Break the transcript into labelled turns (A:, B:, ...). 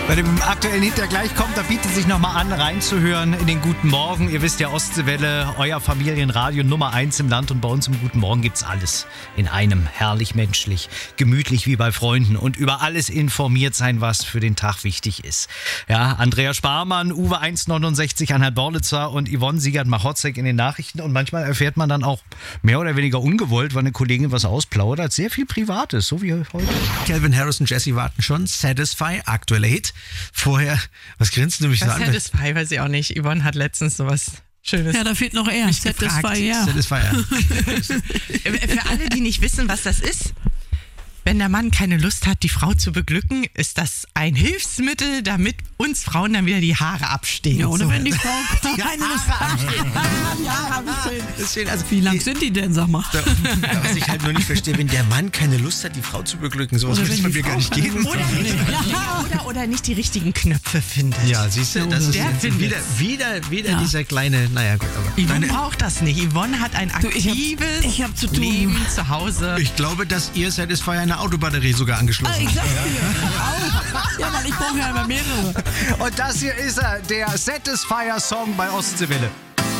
A: Bei dem aktuellen Hit, der gleich kommt, da bietet sich nochmal an, reinzuhören in den Guten Morgen. Ihr wisst ja, Ostseewelle, euer Familienradio Nummer 1 im Land, und bei uns im Guten Morgen gibt's alles in einem. Herrlich menschlich, gemütlich wie bei Freunden und über alles informiert sein, was für den Tag wichtig ist. Ja, Andrea Sparmann, Uwe 169, Anhalt Borlitzer und Yvonne Siegert-Machotzek in den Nachrichten, und manchmal erfährt man dann auch mehr oder weniger ungewollt, weil eine Kollegin was ausplaudert. Sehr viel Privates, so wie heute.
B: Calvin Harris und Jessie warten schon. Satisfy, aktueller Hit. Vorher, was grinst du mich so an?
C: Satisfy, weiß ich auch nicht. Yvonne hat letztens sowas Schönes.
D: Ja, da fehlt noch er.
C: Satisfy,
D: ja.
B: Satisfy, ja.
C: Für alle, die nicht wissen, was das ist: Wenn der Mann keine Lust hat, die Frau zu beglücken, ist das ein Hilfsmittel, damit uns Frauen dann wieder die Haare abstehen.
D: Ja, oder
C: so.
D: wenn die Frau keine Lust hat.
B: Also,
D: Wie lang sind die denn, sag mal?
B: Was ich halt nur nicht verstehe, wenn der Mann keine Lust hat, die Frau zu beglücken, sowas
D: Oder
B: würde es
D: wenn
B: bei
D: die
B: mir gar
D: Frau
B: nicht geben.
C: Oder nicht die richtigen Knöpfe findet.
B: Ja, siehst du, das ist
C: Der
B: jetzt
C: findet
B: wieder
D: Ja.
B: dieser kleine, naja gut, aber
C: Yvonne braucht das nicht. Yvonne hat ein aktives
D: ich hab zu tun.
C: Leben zu Hause.
B: ich glaube, dass ihr Satisfy eine Autobatterie sogar angeschlossen
D: Ich
B: habt.
D: sag's dir. Ja, weil ich brauche ja immer mehrere.
A: Und das hier ist er, der Satisfier-Song bei Ostseewelle.